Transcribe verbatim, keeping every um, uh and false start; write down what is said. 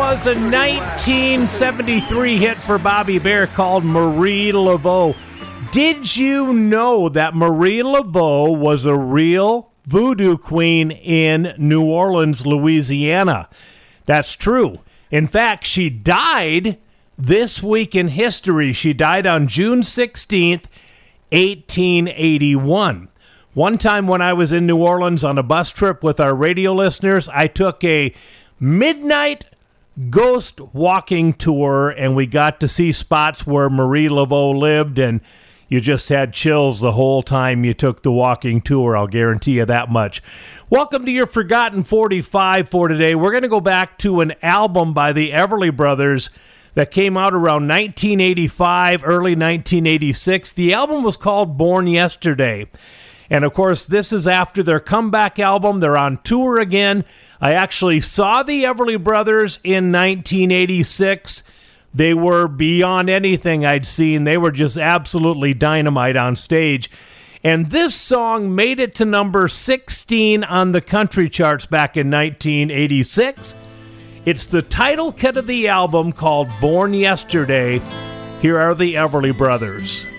was a nineteen seventy-three hit for Bobby Bare called Marie Laveau. Did you know that Marie Laveau was a real voodoo queen in New Orleans, Louisiana? That's true. In fact, she died this week in history. She died on June sixteenth, eighteen eighty-one. One time when I was in New Orleans on a bus trip with our radio listeners, I took a midnight ghost walking tour, and we got to see spots where Marie Laveau lived, and you just had chills the whole time you took the walking tour. I'll guarantee you that much. Welcome to your Forgotten forty-five for today. We're going to go back to an album by the Everly Brothers that came out around nineteen eighty-five, early nineteen eighty-six. The album was called Born Yesterday. And, of course, this is after their comeback album. They're on tour again. I actually saw the Everly Brothers in nineteen eighty-six. They were beyond anything I'd seen. They were just absolutely dynamite on stage. And this song made it to number sixteen on the country charts back in nineteen eighty-six. It's the title cut of the album called Born Yesterday. Here are the Everly Brothers.